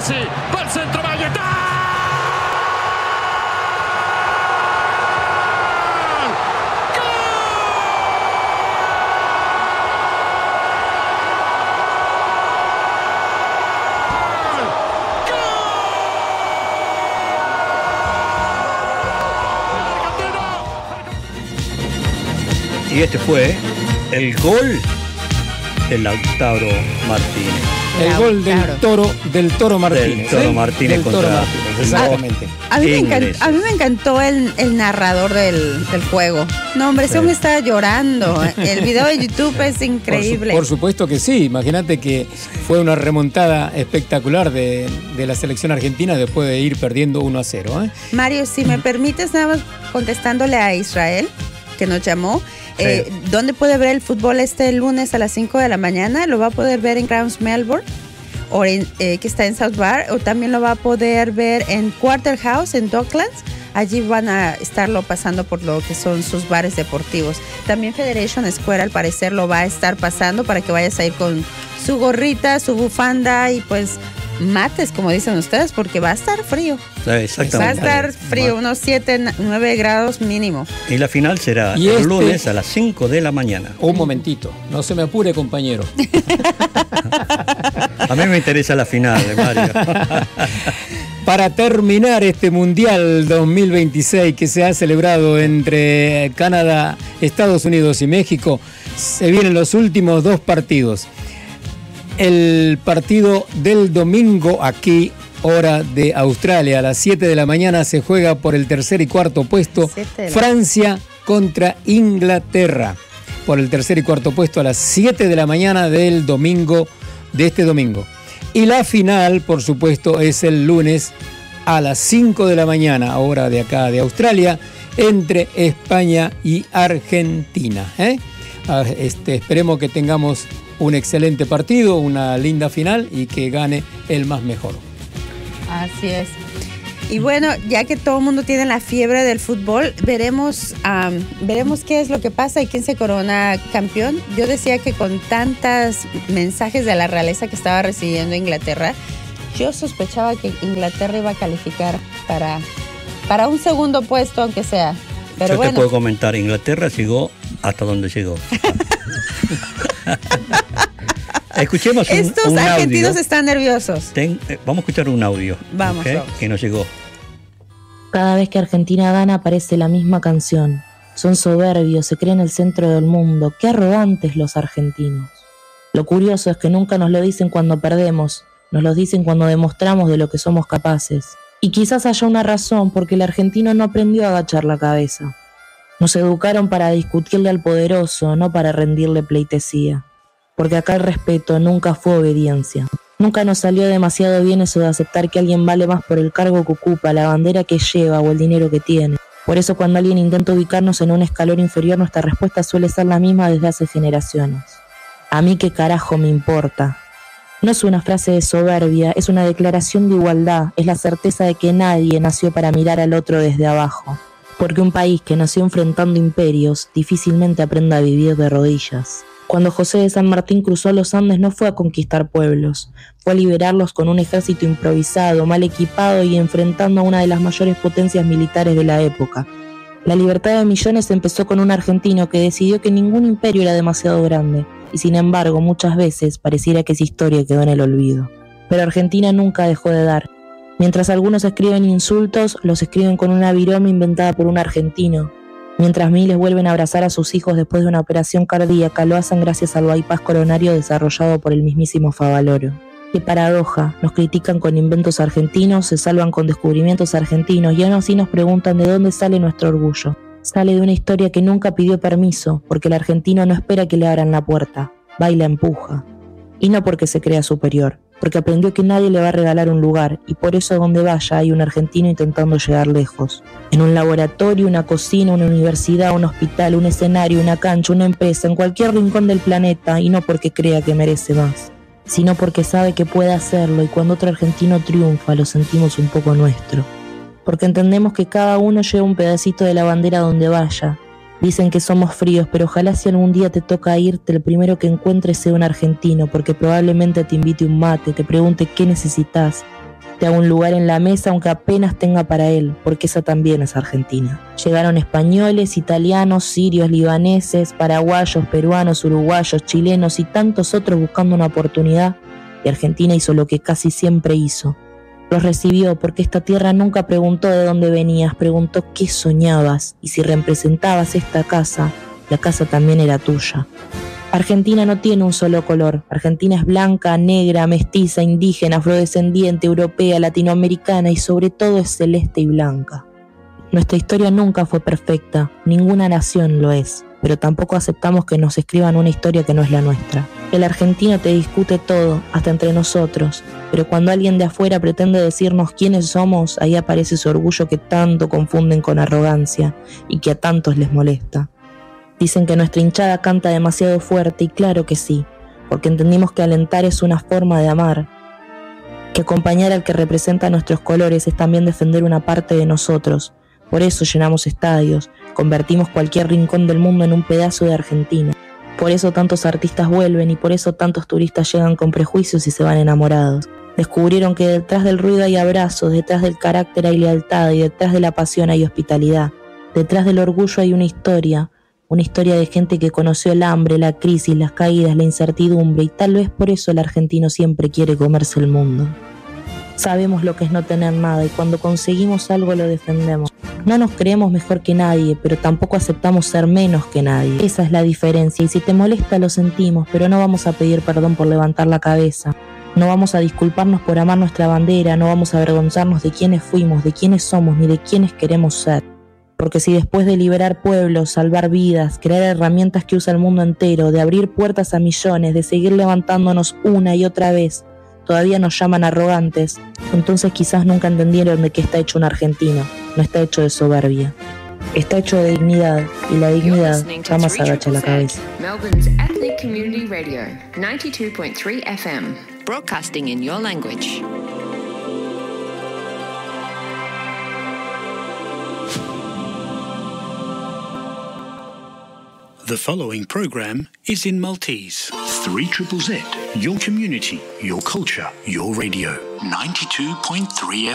Messi, va al centro, Valletán. Y este fue el gol de Lautaro Martínez. El gol del Toro Martínez. Del Toro Martínez contra exactamente. A mí me encantó el narrador del juego. No, hombre, ese hombre estaba llorando. El video de YouTube es increíble. Por supuesto que sí. Imagínate que fue una remontada espectacular de la selección argentina después de ir perdiendo 1-0. Mario, si me permites, nada más contestándole a Israel, que nos llamó. ¿Dónde puede ver el fútbol este lunes a las 5 de la mañana? Lo va a poder ver en Grounds Melbourne, o que está en South Bar, o también lo va a poder ver en Quarter House en Docklands. Allí van a estarlo pasando por lo que son sus bares deportivos. También Federation Square al parecer lo va a estar pasando para que vayas a ir con su gorrita, su bufanda y pues mates, como dicen ustedes, porque va a estar frío. Exactamente. Va a estar frío, unos 7, 9 grados mínimo. Y la final será el lunes a las 5 de la mañana. Un momentito, no se me apure, compañero. A mí me interesa la final, Mario. Para terminar este Mundial 2026 que se ha celebrado entre Canadá, Estados Unidos y México, se vienen los últimos 2 partidos. El partido del domingo aquí, hora de Australia, a las 7 de la mañana se juega por el tercer y cuarto puesto Francia contra Inglaterra. Por el tercer y cuarto puesto a las 7 de la mañana del domingo, de este domingo. Y la final, por supuesto, es el lunes a las 5 de la mañana, hora de acá de Australia, entre España y Argentina. Esperemos que tengamos un excelente partido, una linda final y que gane el más mejor. Así es. Y bueno, ya que todo el mundo tiene la fiebre del fútbol, veremos qué es lo que pasa y quién se corona campeón. Yo decía que con tantos mensajes de la realeza que estaba recibiendo Inglaterra, yo sospechaba que Inglaterra iba a calificar para un segundo puesto, aunque sea. Pero yo bueno, te puedo comentar, Inglaterra llegó hasta donde llegó. Escuchemos estos un argentinos audio. Están nerviosos. Vamos a escuchar un audio. Vamos. Que nos llegó. Cada vez que Argentina gana aparece la misma canción. Son soberbios, se creen el centro del mundo. Qué arrogantes los argentinos. Lo curioso es que nunca nos lo dicen cuando perdemos, nos lo dicen cuando demostramos de lo que somos capaces. Y quizás haya una razón, porque el argentino no aprendió a agachar la cabeza. Nos educaron para discutirle al poderoso, no para rendirle pleitesía. Porque acá el respeto nunca fue obediencia. Nunca nos salió demasiado bien eso de aceptar que alguien vale más por el cargo que ocupa, la bandera que lleva o el dinero que tiene. Por eso cuando alguien intenta ubicarnos en un escalón inferior, nuestra respuesta suele ser la misma desde hace generaciones. A mí qué carajo me importa. No es una frase de soberbia, es una declaración de igualdad, es la certeza de que nadie nació para mirar al otro desde abajo. Porque un país que nació enfrentando imperios difícilmente aprende a vivir de rodillas. Cuando José de San Martín cruzó los Andes no fue a conquistar pueblos, fue a liberarlos con un ejército improvisado, mal equipado y enfrentando a una de las mayores potencias militares de la época. La libertad de millones empezó con un argentino que decidió que ningún imperio era demasiado grande, y sin embargo muchas veces pareciera que esa historia quedó en el olvido. Pero Argentina nunca dejó de dar. Mientras algunos escriben insultos, los escriben con una viroma inventada por un argentino. Mientras miles vuelven a abrazar a sus hijos después de una operación cardíaca, lo hacen gracias al bypass coronario desarrollado por el mismísimo Favaloro. Qué paradoja, nos critican con inventos argentinos, se salvan con descubrimientos argentinos y aún así nos preguntan de dónde sale nuestro orgullo. Sale de una historia que nunca pidió permiso, porque el argentino no espera que le abran la puerta, va y la empuja. Y no porque se crea superior, porque aprendió que nadie le va a regalar un lugar y por eso donde vaya hay un argentino intentando llegar lejos. En un laboratorio, una cocina, una universidad, un hospital, un escenario, una cancha, una empresa, en cualquier rincón del planeta, y no porque crea que merece más, sino porque sabe que puede hacerlo, y cuando otro argentino triunfa lo sentimos un poco nuestro. Porque entendemos que cada uno lleva un pedacito de la bandera donde vaya. Dicen que somos fríos, pero ojalá si algún día te toca irte, el primero que encuentres sea un argentino, porque probablemente te invite un mate, te pregunte qué necesitas, Te hago un lugar en la mesa aunque apenas tenga para él, porque esa también es Argentina. Llegaron españoles, italianos, sirios, libaneses, paraguayos, peruanos, uruguayos, chilenos y tantos otros buscando una oportunidad, y Argentina hizo lo que casi siempre hizo. Los recibió porque esta tierra nunca preguntó de dónde venías, preguntó qué soñabas, y si representabas esta casa, la casa también era tuya. Argentina no tiene un solo color. Argentina es blanca, negra, mestiza, indígena, afrodescendiente, europea, latinoamericana y sobre todo es celeste y blanca. Nuestra historia nunca fue perfecta, ninguna nación lo es, pero tampoco aceptamos que nos escriban una historia que no es la nuestra. El argentino te discute todo, hasta entre nosotros, pero cuando alguien de afuera pretende decirnos quiénes somos, ahí aparece su orgullo que tanto confunden con arrogancia y que a tantos les molesta. Dicen que nuestra hinchada canta demasiado fuerte y claro que sí, porque entendimos que alentar es una forma de amar, que acompañar al que representa nuestros colores es también defender una parte de nosotros. Por eso llenamos estadios, convertimos cualquier rincón del mundo en un pedazo de Argentina. Por eso tantos artistas vuelven y por eso tantos turistas llegan con prejuicios y se van enamorados. Descubrieron que detrás del ruido hay abrazos, detrás del carácter hay lealtad y detrás de la pasión hay hospitalidad. Detrás del orgullo hay una historia de gente que conoció el hambre, la crisis, las caídas, la incertidumbre y tal vez por eso el argentino siempre quiere comerse el mundo. Sabemos lo que es no tener nada y cuando conseguimos algo lo defendemos. No nos creemos mejor que nadie, pero tampoco aceptamos ser menos que nadie. Esa es la diferencia y si te molesta lo sentimos, pero no vamos a pedir perdón por levantar la cabeza. No vamos a disculparnos por amar nuestra bandera, no vamos a avergonzarnos de quiénes fuimos, de quiénes somos ni de quiénes queremos ser. Porque si después de liberar pueblos, salvar vidas, crear herramientas que usa el mundo entero, de abrir puertas a millones, de seguir levantándonos una y otra vez, todavía nos llaman arrogantes, entonces quizás nunca entendieron de qué está hecho un argentino. No está hecho de soberbia. Está hecho de dignidad, y la dignidad jamás agacha la cabeza. Melbourne's Ethnic Community Radio, 92.3 FM, broadcasting in your language. The following program is in Maltese. 3ZZZ, your community, your culture, your radio. 92.3